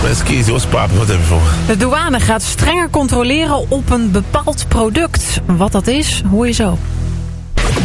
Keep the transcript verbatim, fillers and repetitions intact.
Excuse, what's poppin'? Wat heb je voor? De douane gaat strenger controleren op een bepaald product. Wat dat is, hoor je zo.